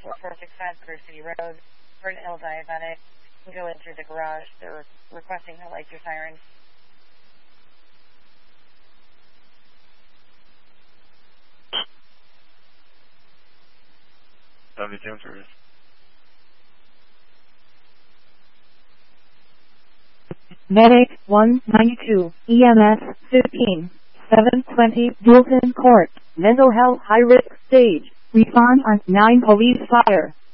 4465 Grove City Road for an ill diabetic. You can go in through the garage. They're requesting the lights or sirens. WTM service. Medic 192, EMS 15, 720 Wilton Court, mental health high-risk stage. Respond on 9 police fire.